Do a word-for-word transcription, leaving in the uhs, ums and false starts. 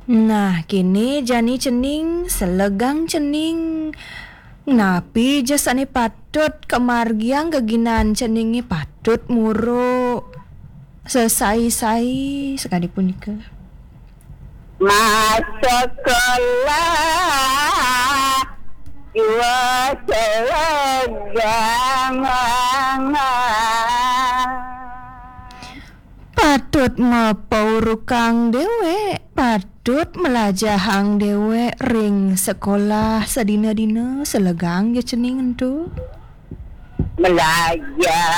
Nah, kini jani cening selegang cening. Napi jasane patut kemargiang keginan ceningi patut muro sesai-sai sekali punika. Masalah jua selegang Patut mepaurukang dewe, patut melajahang dewe ring sekolah sedina-dina selegang ya cening entu. Melajar